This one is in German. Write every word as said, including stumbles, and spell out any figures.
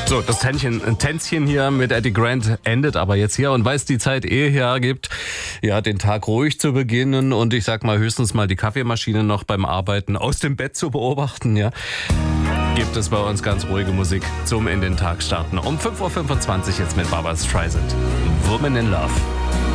So, das Tänzchen, Tänzchen hier mit Eddie Grant endet aber jetzt hier. Und weil es die Zeit eh hergibt, ja, den Tag ruhig zu beginnen und ich sag mal höchstens mal die Kaffeemaschine noch beim Arbeiten aus dem Bett zu beobachten, ja, gibt es bei uns ganz ruhige Musik zum in den Tag starten. Um fünf Uhr fünfundzwanzig jetzt mit Barbra Streisand. Woman in Love.